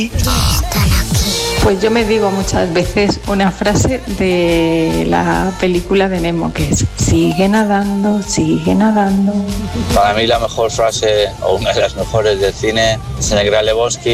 Pues yo me digo muchas veces una frase de la película de Nemo, que es: sigue nadando, sigue nadando. Para mí la mejor frase, o una de las mejores del cine, es en el Gran Lebowski.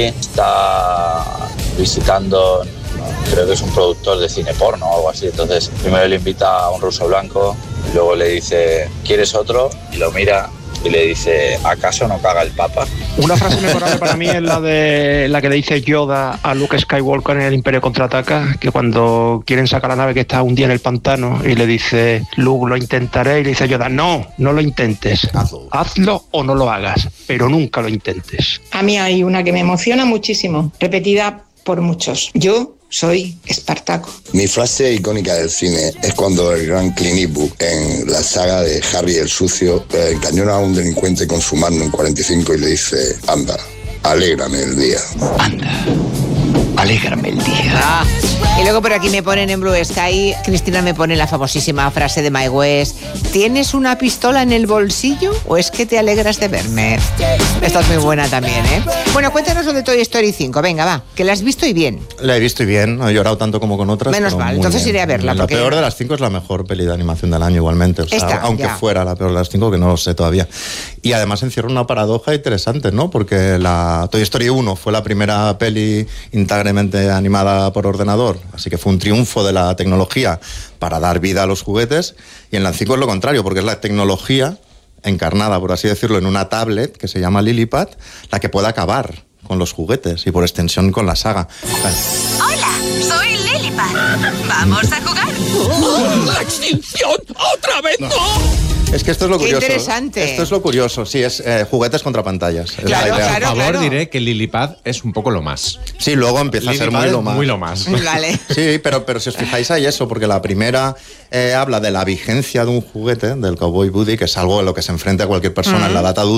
Está visitando, creo que es un productor de cine porno o algo así. Entonces primero le invita a un ruso blanco y luego le dice: ¿quieres otro? Y lo mira y le dice: ¿acaso no caga el Papa? Una frase memorable para mí es la que le dice Yoda a Luke Skywalker en El Imperio Contraataca, que cuando quieren sacar la nave que está hundida en el pantano y le dice Luke: lo intentaré, y le dice Yoda: no lo intentes, hazlo o no lo hagas, pero nunca lo intentes. A mí hay una que me emociona muchísimo, repetida por muchos: yo soy Espartaco. Mi frase icónica del cine es cuando el gran Clint Eastwood, en la saga de Harry el Sucio, encañona a un delincuente con su Magnum 45 y le dice: anda, alégrame el día. Anda, alégrame el día. Y luego por aquí me ponen en Blue Sky, Cristina me pone la famosísima frase de My West: ¿tienes una pistola en el bolsillo o es que te alegras de verme? Esta es muy buena también, ¿eh? Bueno, cuéntanos lo de Toy Story 5, venga, va, que la has visto y bien. La he visto y bien, no he llorado tanto como con otras. Menos mal, entonces bien. Iré a verla. La peor de las 5 es la mejor peli de animación del año igualmente, o sea, Esta, aunque ya. fuera la peor de las 5, que no lo sé todavía. Y además encierra una paradoja interesante, ¿no? Porque la Toy Story 1 fue la primera peli íntegramente animada por ordenador, así que fue un triunfo de la tecnología para dar vida a los juguetes, y en la 5 es lo contrario, porque es la tecnología encarnada, por así decirlo, en una tablet que se llama Lillipad, la que puede acabar con los juguetes y por extensión con la saga. Hola, soy Lillipad. ¿Vamos a jugar? ¡La extinción! ¡Otra vez no! Es que esto es lo curioso. Qué interesante. Esto es lo curioso, sí, es juguetes contra pantallas. Es Claro, la idea. claro. Por favor, diré que Lillipad es un poco lo más. Sí, luego empieza a ser muy lo más. Muy lo más. Vale. Sí, pero si os fijáis hay eso, porque la primera habla de la vigencia de un juguete, del Cowboy Woody, que es algo en lo que se enfrenta cualquier persona en la data